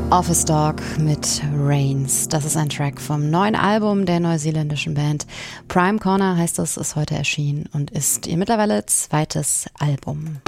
Office Dog mit Rains. Das ist ein Track vom neuen Album der neuseeländischen Band. Prime Corner heißt es, ist heute erschienen und ist ihr mittlerweile zweites Album.